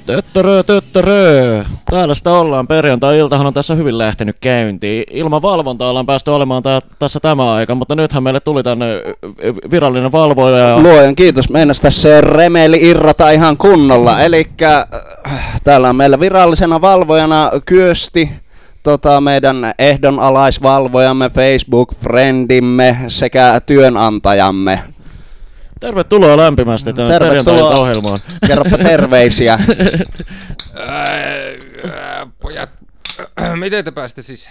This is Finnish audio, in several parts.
Töttörö. Täällä sitä ollaan. Perjantai-iltahan on tässä hyvin lähtenyt käyntiin. Ilman valvontaa ollaan päästy olemaan tässä tämä aika, mutta nythän meille tuli tänne virallinen valvoja. Luojan kiitos, meinas tässä remeli irrota ihan kunnolla. Elikkä täällä on meillä virallisena valvojana Kyösti, meidän ehdonalaisvalvojamme, Facebook-frendimme sekä työnantajamme. Tervetuloa lämpimästi tänne perjantai-ohjelmaan. Kerropa terveisiä. Pojat, miten te pääsitte siis?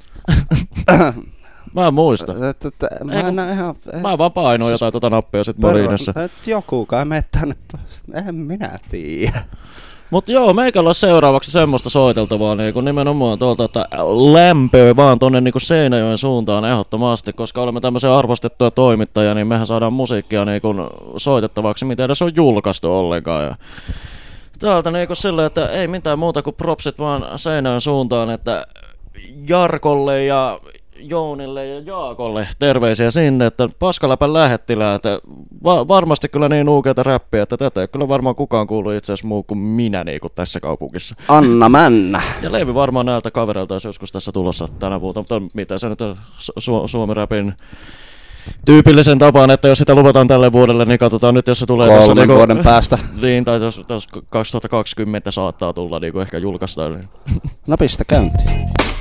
Mä en muista. Mä vaan painoin jotain nappia sit morinessa. Joku kai mene tänne. En minä tiedä. Mut joo, meikällä on seuraavaksi semmoista soiteltavaa niinku nimenomaan tuolta, että lämpöä vaan tonne niinku Seinäjoen suuntaan ehdottomasti, koska olemme tämmöisiä arvostettuja toimittajia, niin mehän saadaan musiikkia niinku soitettavaksi, mitä edes on julkaistu ollenkaan. Ja täältä niinku silleen, että ei mitään muuta kuin propsit vaan Seinäjoen suuntaan, että Jarkolle ja Jounille ja Jaakolle terveisiä sinne, että paskaläpän lähettilää, että varmasti kyllä niin uukeita räppiä, että tätä ei kyllä varmaan kukaan kuullut itse asiassa muu kuin minä niin kuin tässä kaupungissa. Anna männä. Ja levy varmaan näiltä kavereilta olisi joskus tässä tulossa tänä vuonna, mutta mitä se nyt on Suomi-räpin tyypillisen tapaan, että jos sitä luvataan tälle vuodelle, niin katsotaan nyt, jos se tulee 3 tässä vuoden päästä. Niin, tai jos 2020 saattaa tulla, niin kuin ehkä julkaistaan. No pistä käyntiin.